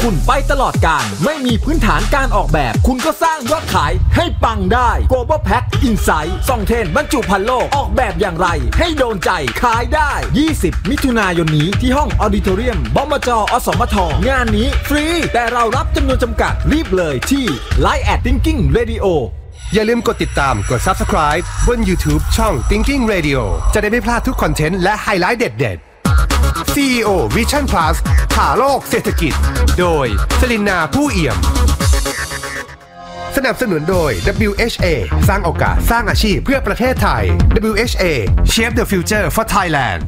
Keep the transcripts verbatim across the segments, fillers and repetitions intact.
คุณไปตลอดกาลไม่มีพื้นฐานการออกแบบคุณก็สร้างยอดขายให้ปังได้ Global Pack Insight ส่องเทรนด์บรรจุภัณฑ์โลกออกแบบอย่างไรให้โดนใจขายได้ยี่สิบมิถุนายนนี้ที่ห้องออดิโทเรียมบมจ.อสมทงานนี้ฟรีแต่เรารับจำนวนจำกัดรีบเลยที่ ไลน์ แอท Thinking Radio อย่าลืมกดติดตามกด Subscribe บน YouTube ช่อง Thinking Radio จะได้ไม่พลาดทุกคอนเทนต์และไฮไลท์เด็ดๆ ซี อี โอ Vision Plus ผ่าโลกเศรษฐกิจโดยสลินนาผู้เอี่ยมสนับสนุนโดย ดับเบิลยู เอช เอ สร้างโอกาสสร้างอาชีพเพื่อประเทศไทย ดับเบิลยู เอช เอ Shape the Future for Thailand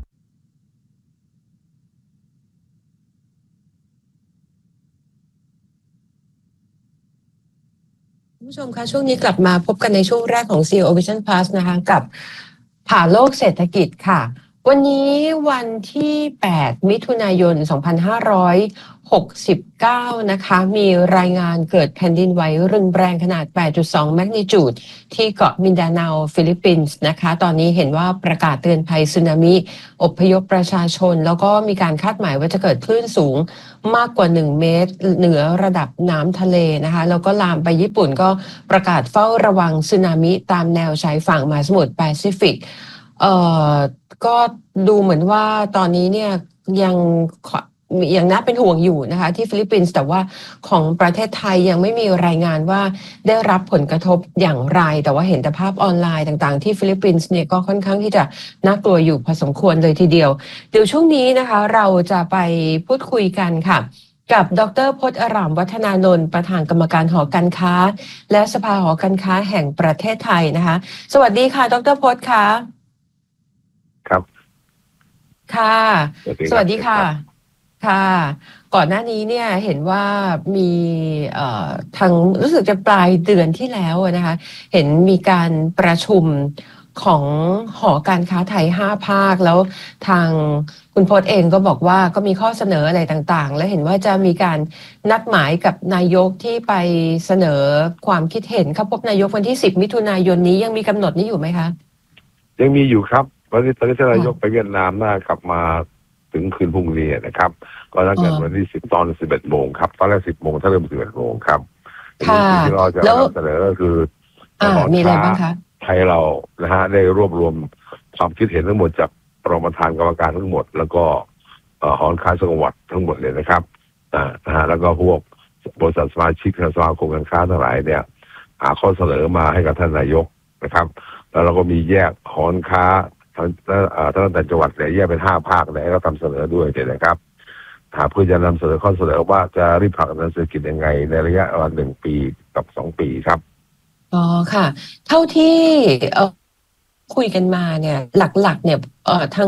ผู้ชมคะช่วงนี้กลับมาพบกันในช่วงแรกของ ซี อี โอ Vision Plus นะคะกับผ่าโลกเศรษฐกิจค่ะวันนี้วันที่แปดมิถุนายนสองพันห้าร้อยหกสิบเก้านะคะมีรายงานเกิดแผ่นดินไหวรุนแรงขนาด แปดจุดสอง แมกนิจูดที่เกาะมินดาเนาฟิลิปปินส์นะคะตอนนี้เห็นว่าประกาศเตือนภัยสึนามิอพยพประชาชนแล้วก็มีการคาดหมายว่าจะเกิดคลื่นสูงมากกว่าหนึ่งเมตรเหนือระดับน้ำทะเลนะคะแล้วก็ลามไปญี่ปุ่นก็ประกาศเฝ้าระวังสึนามิตามแนวชายฝั่งมหาสมุทรแปซิฟิกเอ่อก็ดูเหมือนว่าตอนนี้เนี่ยยังยังน่าเป็นห่วงอยู่นะคะที่ฟิลิปปินส์แต่ว่าของประเทศไทยยังไม่มีรายงานว่าได้รับผลกระทบอย่างไรแต่ว่าเห็นแต่ภาพออนไลน์ต่างๆที่ฟิลิปปินส์เนี่ยก็ค่อนข้างที่จะน่ากลัวอยู่พอสมควรเลยทีเดียวเดี๋ยวช่วงนี้นะคะเราจะไปพูดคุยกันค่ะกับดร.พจน์อรามวัฒนานนท์ประธานกรรมการหอการค้าและสภาหอการค้าแห่งประเทศไทยนะคะสวัสดีค่ะดร.พจน์ค่ะครับค่ะสวัสดีค่ะค่ะก่อนหน้านี้เนี่ยเห็นว่ามีเอ่อทางรู้สึกจะปลายเดือนที่แล้วนะคะเห็นมีการประชุมของหอการค้าไทยห้าภาคแล้วทางคุณพจน์เองก็บอกว่าก็มีข้อเสนออะไรต่างๆและเห็นว่าจะมีการนัดหมายกับนายกที่ไปเสนอความคิดเห็นเข้าพบนายกวันที่สิบมิถุนายนนี้ยังมีกำหนดนี้อยู่ไหมคะยังมีอยู่ครับวันนี้ตอนนี้ท่านนายกไปเวียดนามน่ากลับมาถึงคืนพรุ่งนี้นะครับก็นัดกันวันที่สิบตอนสิบเอ็ดโมงครับตอนแรกสิบโมงถ้าเริ่มสิบเอ็ดโมงครับค่ะที่เราจะนำเสนอก็คือมีอะไรบ้างคะไทยเรานะฮะได้รวบรวมความคิดเห็นทั้งหมดจากรองประธานกรรมการทั้งหมดแล้วก็หอการค้าจังหวัดทั้งหมดเลยนะครับนะฮะแล้วก็พวกบริษัทสมาชิกสมาคมการค้าทั้งหลายเนี่ยหาข้อเสนอมาให้กับท่านนายกนะครับแล้วเราก็มีแยกหอการค้าทั้งทั้งแต่จังหวัดเนี่ยแยกเป็นห้าภาคเนี่ยก็ทำเสนอด้วยเดี๋ยวนะครับหาเพื่อจะนำเสนอข้อเสนอว่าจะรีบผลักดันเศรษฐกิจยังไงในระยะวันหนึ่งปีกับสองปีครับอ๋อค่ะเท่าที่เอ่อคุยกันมาเนี่ยหลักๆเนี่ยเอ่อทาง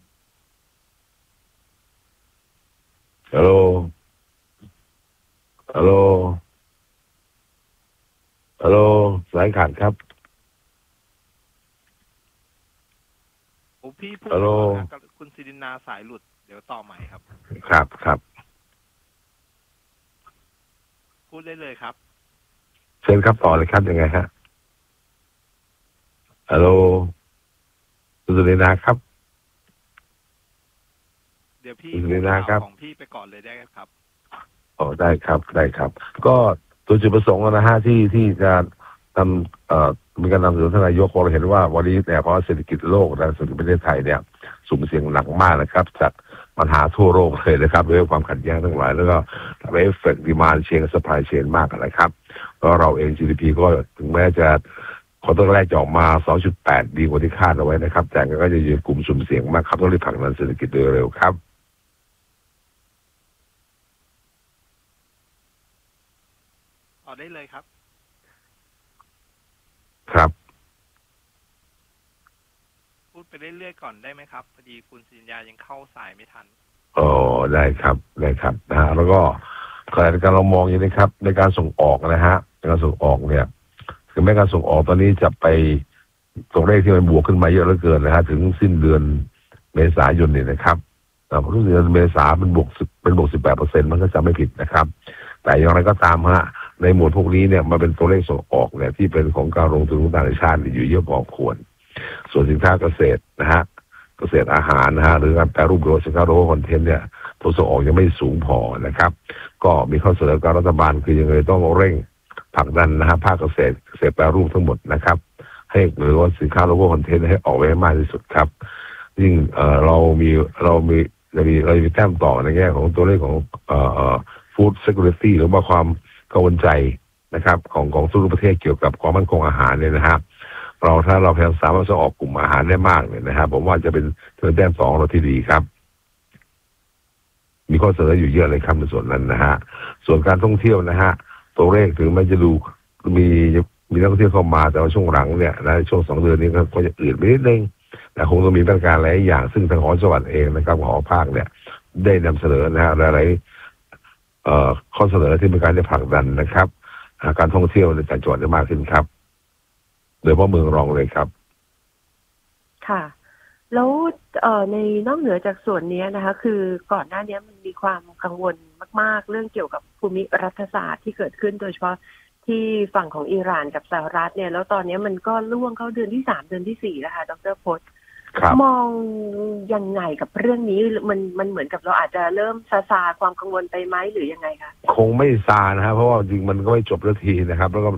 ฮัลโหลฮัลโหลฮัลโหลสายขาดครับพี่พูดกับคุณศิรินาสายหลุดเดี๋ยวต่อใหม่ครับครับครับพูดได้เลยครับเชิญครับต่อเลยครับยังไงฮะฮัลโหลคุณศิรินาครับเดี๋ยวพี่ศิรินาครับของพี่ไปก่อนเลยได้ครับอ๋อได้ครับได้ครับก็ตัวจุดประสงค์นะฮะที่ที่จะทำเอ่อมีการนำเสนอท่านนายกพอเราเห็นว่าวันนี้เนี่ยเพราะเศรษฐกิจโลกและเศรษฐกิจประเทศไทยเนี่ยสุ่มเสี่ยงหนักมากนะครับจากปัญหาทั่วโลกเลยนะครับด้วยความขัดแย้งทั้งหลายแล้วก็ทำให้เอฟเฟกต์ดีมานด์เชนซัพพลายเชนมากนะครับก็เราเอง จี ดี พี ก็ถึงแม้จะขอต้นแรกจะออกมา สองจุดแปด ดีกว่าที่คาดเอาไว้นะครับแต่ก็จะอยู่กลุ่มสุ่มเสี่ยงมากครับต้องรีบผลักดันเศรษฐกิจโดยเร็วครับต่อได้เลยครับครับพูดไปเรื่อยๆก่อนได้ไหมครับพอดีคุณศิริยายังเข้าสายไม่ทันอ๋อได้ครับได้ครับนะฮะแล้วก็ขณะที่การเรามองอย่างนี้ครับในการส่งออกนะฮะในการส่งออกเนี่ยถึงแม้การส่งออกตอนนี้จะไปตัวเลขที่มันบวกขึ้นมาเยอะเหลือเกินนะฮะถึงสิ้นเดือนเมษายนเนี่ยนะครับแต่พอถึงเดือนเมษาเป็นบวกเป็นบวกสิบแปดเปอร์เซ็นต์มันก็จะไม่ผิดนะครับแต่อย่างไรก็ตามฮะในหมวดพวกนี้เนี่ยมาเป็นตัวเลขส่งออกเนี่ยที่เป็นของการลงทุนของต่างชาติอยู่เยอะพอควรส่วนสินค้าเกษตรนะฮะเกษตรอาหารนะฮะหรือการแปรรูปโดยสินค้าโรคคอนเทนต์เนี่ยตัวส่งออกยังไม่สูงพอนะครับก็มีข้อเสนอการรัฐบาลคือยังไงต้องเร่งผลักดันนะฮะภาคเกษตรเกษตรแปรรูปทั้งหมดนะครับให้หรือว่าสินค้าโลโก้คอนเทนต์ให้ออกไปให้มากที่สุดครับยิ่งเอ่อเรามีเรามีเรามีเรามีแต้มต่อในแง่ของตัวเลขของเอ่อ food security หรือว่าความกังวลใจนะครับของของทุกประเทศเกี่ยวกับความมั่นคงอาหารเนี่ยนะครับเราถ้าเราพยายามสามารถจะออกกลุ่มอาหารได้มากเนี่ยนะครับผมว่าจะเป็นเป็นแต้มสองเราที่ดีครับมีข้อเสนออยู่เยอะเลยครับในส่วนนั้นนะฮะส่วนการท่องเที่ยวนะฮะตัวเลขถึงแม้จะดูมีมีนักท่องเที่ยวเข้ามาแต่ว่าช่วงหลังเนี่ยในช่วงสองเดือนนี้ก็จะอืดไปนิดนึงแต่คงต้องมีมาตรการหลายอย่างซึ่งทางหอจังหวัดเองนะครับหอภาคเนี่ยได้นำเสนอนะฮะหลายๆเอ่อข้อเสนอที่เป็นการจะผลักดันนะครับการท่องเที่ยวในแต่จังหวัดได้มากขึ้นครับโดยเฉพาะเมืองรองเลยครับค่ะแล้วเอ่อในนอกเหนือจากส่วนนี้นะคะคือก่อนหน้านี้มันมีความกังวลมากๆเรื่องเกี่ยวกับภูมิรัฐศาสตร์ที่เกิดขึ้นโดยเฉพาะที่ฝั่งของอิหร่านกับสหรัฐเนี่ยแล้วตอนนี้มันก็ล่วงเข้าเดือนที่สามเดือนที่สี่แล้วค่ะดร.พจน์มองยังไงกับเรื่องนี้มันมันเหมือนกับเราอาจจะเริ่มซาซาความกังวลไปไหมหรือยังไงคะคงไม่ซานะครับเพราะว่าจริงมันก็ไม่จบสักทีนะครับแล้วก็